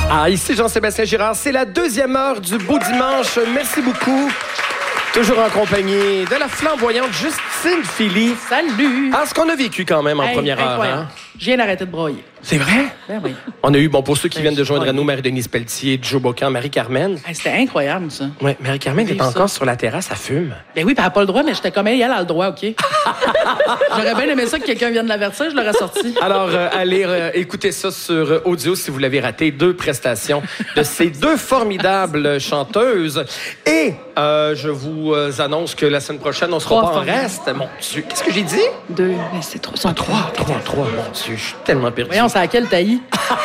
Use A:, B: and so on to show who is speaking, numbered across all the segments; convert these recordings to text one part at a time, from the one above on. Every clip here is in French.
A: Ah, ici Jean-Sébastien Girard, c'est la deuxième heure du Beau Dimanche. Merci beaucoup. Toujours en compagnie de la flamboyante Justine Philly.
B: Salut!
A: Ah, ce qu'on a vécu quand même en première heure. Hein?
B: Je viens d'arrêter de broyer.
A: C'est vrai?
B: Ben oui.
A: On a eu, pour ceux qui viennent de joindre à nous, Marie-Denise Pelletier, Joe Bocan, Marie-Carmen.
B: Hey, c'était incroyable, ça.
A: Oui, Marie-Carmen est
B: ça.
A: encore sur la terrasse, elle fume.
B: Ben oui, puis elle n'a pas le droit, mais j'étais comme elle a le droit, OK? J'aurais bien aimé ça que quelqu'un vienne l'avertir, je l'aurais sorti.
A: Alors, allez écouter ça sur audio si vous l'avez raté. 2 prestations de ces 2 formidables chanteuses. Et je vous annonce que la semaine prochaine, on sera
B: 3
A: pas en
B: formidables.
A: reste. Mon Dieu, qu'est-ce que j'ai dit?
B: 2, mais c'est trop.
A: 3. Mon Dieu, je suis tellement perdu.
B: Voyons, c'est à quel taillis?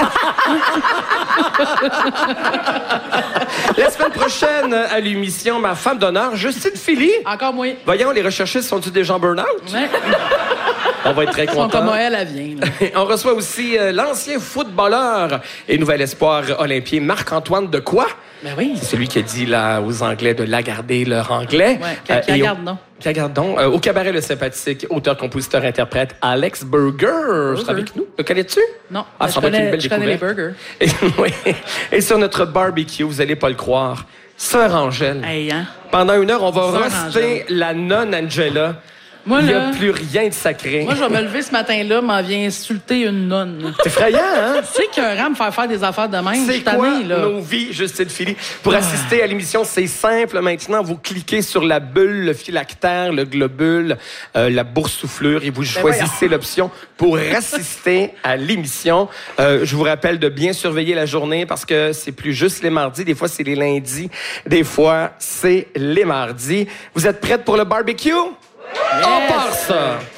A: La semaine prochaine, à l'émission, ma femme d'honneur, Justine Philly.
B: Encore moins.
A: Voyons, les recherchistes sont-ils déjà en burn-out?
B: Ouais.
A: On va être très
B: Ils sont
A: contents.
B: comme elle, elle vient. Là.
A: On reçoit aussi l'ancien footballeur et nouvel espoir olympien Marc-Antoine Dequoy.
B: Ben oui.
A: C'est celui qui a dit là, aux Anglais de lagarder leur anglais.
B: Ouais, qui regarde, non?
A: Qui regarde donc. Au cabaret Le Sympathique, auteur, compositeur, interprète Alex Burger sera avec nous. Le connais-tu?
B: Non,
A: Ah,
B: mais
A: ça va être une belle
B: je connais les
A: découverte.
B: burgers.
A: Oui. Et sur notre barbecue, vous allez pas le croire, Sœur Angèle.
B: Hey, hein?
A: Pendant 1 heure, on va
B: Sœur
A: roster la nonne Angela.
B: Moi,
A: Il n'y a
B: là,
A: plus rien de sacré.
B: moi, je vais me lever ce matin-là, m'en vient insulter une nonne.
A: C'est effrayant, hein?
B: Tu sais qu'un me faire des affaires de même, je
A: C'est
B: suis
A: quoi
B: tannée, là.
A: nos vies, Justine Philly? Pour assister à l'émission, c'est simple. Maintenant, vous cliquez sur la bulle, le phylactère, le globule, la boursouflure et vous choisissez l'option pour assister à l'émission. Je vous rappelle de bien surveiller la journée parce que c'est plus juste les mardis. Des fois, c'est les lundis. Des fois, c'est les mardis. Vous êtes prêtes pour le barbecue?
B: Yes.
A: On part ça!